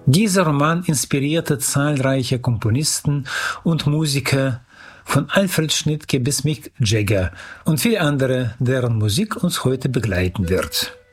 Dieser Roman inspirierte zahlreiche Komponisten und Musiker, von Alfred Schnittke bis Mick Jagger und viele andere, deren Musik uns heute begleiten wird.